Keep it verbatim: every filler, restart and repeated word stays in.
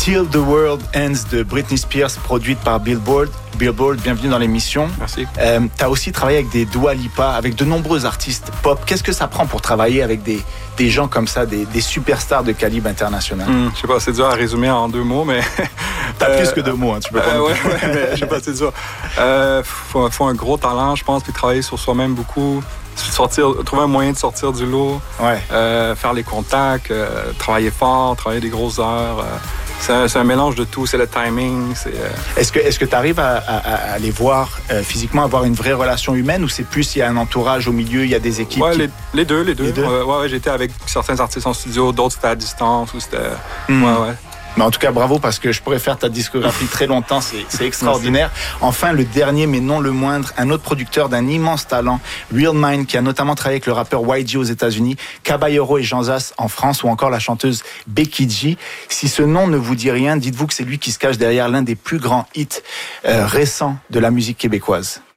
Till the World Ends de Britney Spears, produite par Billboard. Billboard, bienvenue dans l'émission. Merci. Euh, tu as aussi travaillé avec des Dua Lipa, avec de nombreux artistes pop. Qu'est-ce que ça prend pour travailler avec des, des gens comme ça, des, des superstars de calibre international? Hum, je sais pas, c'est dur à résumer en deux mots, mais... T'as euh, plus que deux mots, hein, tu peux pas... Euh, ouais, ouais, mais je sais pas, c'est dur. Euh, faut, faut un gros talent, je pense, puis travailler sur soi-même beaucoup. Sortir, trouver un moyen de sortir du lot, ouais. euh, faire les contacts, euh, travailler fort, travailler des grosses heures. Euh, c'est, un, c'est un mélange de tout, c'est le timing. C'est, euh... Est-ce que est-ce que tu arrives à, à, à les voir euh, physiquement, avoir une vraie relation humaine, ou c'est plus il y a un entourage au milieu, il y a des équipes? Ouais, qui... les, les deux, les deux. Les deux? Euh, ouais, ouais, j'étais avec certains artistes en studio, d'autres c'était à distance, ou c'était... Mm. Ouais, ouais. Mais en tout cas, bravo, parce que je pourrais faire ta discographie très longtemps, c'est, c'est extraordinaire. Enfin, le dernier, mais non le moindre, un autre producteur d'un immense talent, Real Mind, qui a notamment travaillé avec le rappeur Y G aux États-Unis, Caballero et Jean Zas en France, ou encore la chanteuse Becky G. Si ce nom ne vous dit rien, dites-vous que c'est lui qui se cache derrière l'un des plus grands hits euh, récents de la musique québécoise.